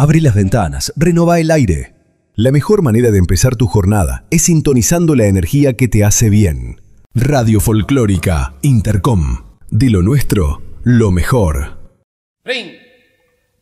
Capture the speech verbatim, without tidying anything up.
Abrí las ventanas, renová el aire. La mejor manera de empezar tu jornada es sintonizando la energía que te hace bien. Radio Folclórica Intercom. De lo nuestro, lo mejor. Ring.